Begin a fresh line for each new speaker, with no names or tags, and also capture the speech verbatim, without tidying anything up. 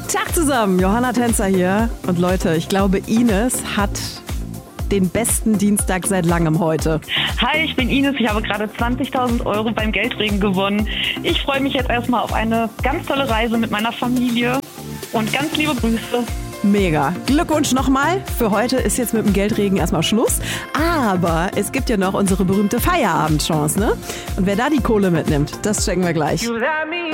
Tag zusammen, Johanna Tänzer hier. Und Leute, ich glaube, Ines hat den besten Dienstag seit langem heute.
Hi, ich bin Ines. Ich habe gerade zwanzigtausend Euro beim Geldregen gewonnen. Ich freue mich jetzt erstmal auf eine ganz tolle Reise mit meiner Familie und ganz liebe Grüße.
Mega. Glückwunsch nochmal. Für heute ist jetzt mit dem Geldregen erstmal Schluss. Aber es gibt ja noch unsere berühmte Feierabendchance, ne? Und wer da die Kohle mitnimmt, das checken wir gleich.